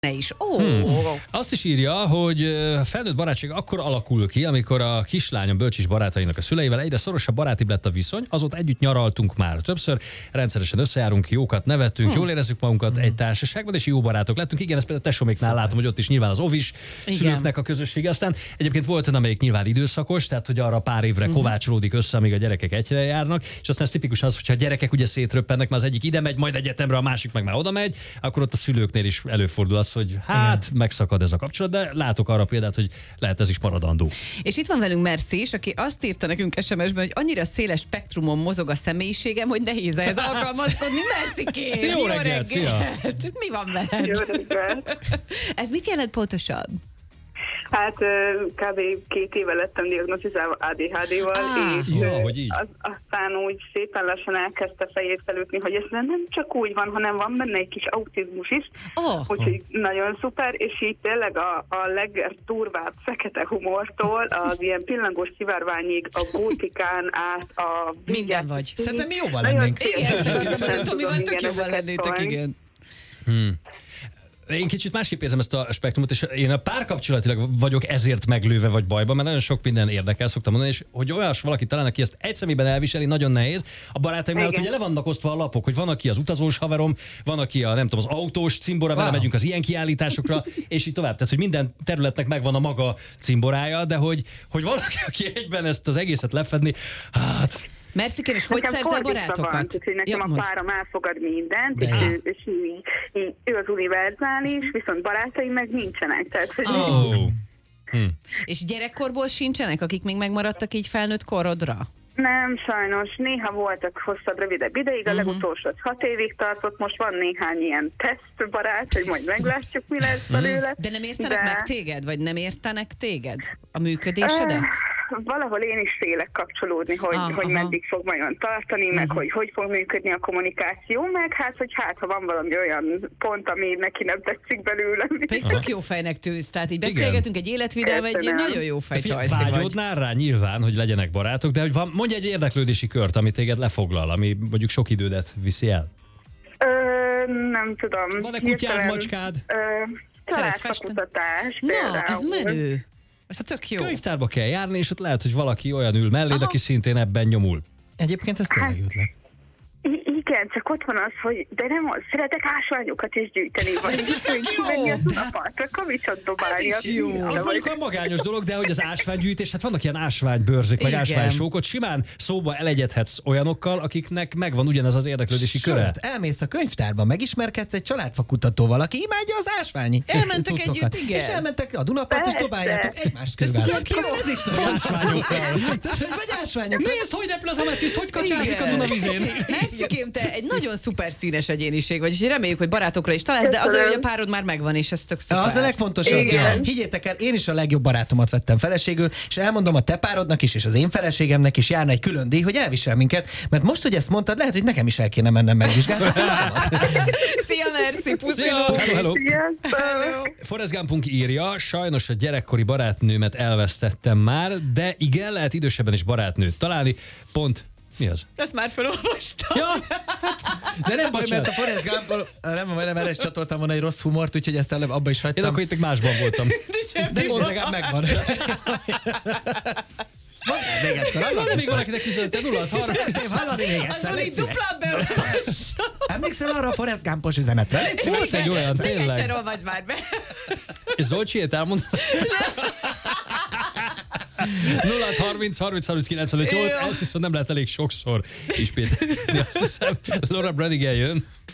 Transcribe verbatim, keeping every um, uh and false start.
is. Ó. Hmm. Azt is írja, hogy a felnőtt barátság akkor alakul ki, amikor a kislányom bölcsis barátainak a szüleivel egyre szorosabb, barátibb lett a viszony, azóta együtt nyaraltunk már többször, rendszeresen összejárunk, jókat nevettünk, hmm. jól érezzük magunkat hmm. egy társaságban, és jó barátok lettünk. Igen, ezt például tesóméknál látom, hogy ott is nyilván az ovis szülőknek a közössége. Aztán egyébként volt olyan, amelyik nyilván időszakos, tehát hogy arra pár évre hmm. kovácsolódik össze, amíg a gyerekek egyre járnak, és aztán ez tipikus az, hogyha a gyerekek ugye szétröppennek, már az egyik ide megy, majd egyetemre, a másik meg már oda megy, akkor ott a szülőknél is előfordul az, hogy hát igen, megszakad ez a kapcsolat, de látok arra példát, hogy lehet ez is maradandó. És itt van velünk Merci is, aki azt írta nekünk es em es-ben, hogy annyira széles spektrumon mozog a személyiségem, hogy nehéz ehhez alkalmazkodni. Merci-kém! Jó, Jó reggelt, reggelt. Szia! Mi van veled? Jó reggelt! Ez mit jelent pontosan? Hát kb. két éve lettem diagnosztizálva á dé há dé-val, ah, és ja, hogy így. Az, aztán úgy szépen lassan elkezdte fejét felütni, hogy ez nem csak úgy van, hanem van benne egy kis autizmus is, oh. úgyhogy nagyon szuper, és így tényleg a, a legturvább fekete humortól az ilyen pillangós szivárványig, a gótikán át, a... Minden vagy. Szerintem mi jobban lennénk. Igen, Tomival tök jobban lennétek, igen. Hmm. Én kicsit másképp érzem ezt a spektrumot, és én a párkapcsolatilag vagyok ezért meglőve vagy bajban, mert nagyon sok minden érdekel, szoktam mondani, és hogy olyas valaki talán, aki ezt egy szemében elviseli, nagyon nehéz. A barátaimnál ott ugye le vannak osztva a lapok, hogy van, aki az utazós haverom, van, aki a nem tudom, az autós cimbora, vele wow. megyünk az ilyen kiállításokra, és így tovább. Tehát, hogy minden területnek megvan a maga cimborája, de hogy, hogy valaki, aki egyben ezt az egészet lefedni, hát... Merci-kém, és hogy szerzel barátokat? Van, hogy nekem ja, a párom elfogad mindent, de. és, ő, és így, így, ő az univerzális, viszont barátaim meg nincsenek. Tehát, hogy oh. hm. És gyerekkorból sincsenek, akik még megmaradtak így felnőtt korodra? Nem, sajnos. Néha voltak hosszabb, rövidebb ideig, a legutolsó az hat évig tartott, most van néhány ilyen tesztbarát, hogy majd meglátjuk, mi lesz belőle. De nem értenek de... meg téged, vagy nem értenek téged? A működésedet? Valahol én is félek kapcsolódni, hogy, ah, hogy meddig fog majd tartani, meg uh-huh. hogy hogy fog működni a kommunikáció, meg hát, hogy hát, ha van valami olyan pont, ami neki nem tetszik belőle. Pedig tök jó fejnek tűz, tehát így beszélgetünk egy életvidelme, egy nagyon jó fej csajszi vagy. Vágyódnál rá nyilván, hogy legyenek barátok, de hogy van, mondj egy érdeklődési kört, ami téged lefoglal, ami mondjuk sok idődet viszi el. Ö, nem tudom. Van-e kutyád, macskád? Családfakutatás például. Na, ez menő. Ez tök jó. Könyvtárba kell járni, és ott lehet, hogy valaki olyan ül melléd, aki szintén ebben nyomul. Egyébként ez tényleg hát, ötlet. Igen, csak ott van az, hogy de nem az, szeretek ásványokat is gyűjteni, vagy kivenni a Dunapartra, kavicsot dobálni. Az, jó. Az mondjuk a magányos dolog, de hogy az ásványgyűjtés, hát vannak ilyen ásványbőrzik, meg ásványsókot, simán szóba elegyedhetsz olyanokkal, akiknek megvan ugyanaz az érdeklődési Sőt, köre. elmész a könyvtárba, megismerkedsz egy családfakutatóval, aki imádja az ásványi elmentek cuccokat. Együtt, igen. És elmentek a Dunapart, és dobáljátok egymást körül. Ez is ásványokkal. Vagy ásványokkal. Nézd, hogy repül az ametiszt, hogy kacsázik a Dunavizén. Merci-kém, te egy nagyon szuper színes egyéniség vagy, és reméljük, hogy barátokra is találsz, de az, hogy a párod már megvan, és ez tök szuper. Az a legfontosabb. Igen. Higgyétek el, én is a legjobb barátomat vettem feleségül, és elmondom a te párodnak is, és az én feleségemnek is járna egy külön díj, hogy elvisel minket, mert most, hogy ezt mondtad, lehet, hogy nekem is el kéne mennem megvizsgálni. Szia, Merci, pusziló! Hello. Forrest Gumpunk írja, sajnos a gyerekkori barátnőmet elvesztettem már, de igen, lehet idősebben is barátnőt találni. Pont. Mi az? Ezt már felolvastam. Ja, de nem baj, mert a Forrest Gumpból nem, nem erre is csatoltam volna egy rossz humort, úgyhogy ezt előbb abba is hagytam. Én akkor itt még másban voltam. De jó, legalább megvan. Van még egyszer. Van még valakinek üzenete? nulla harminc. Szeretném hallani még egyszer. Az így duplán beolvasom. Emlékszel arra a Forrest Gumpos üzenetre? Volt egy olyan, tényleg. Egyszer olvasd már be. És Zolcsiét elmondod? nulla harminc harminc harminc kilencvenöt nyolc, ez viszont nem lehet elég sokszor ismételni. Azt hiszem, Laura Branigan jön.